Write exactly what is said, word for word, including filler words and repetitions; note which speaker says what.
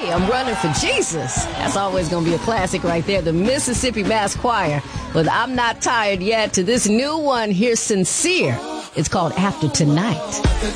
Speaker 1: Hey, I'm running for Jesus. That's always going to be a classic right there. The Mississippi Mass Choir with I'm Not Tired Yet to this new one here, Sincere. It's called After Tonight.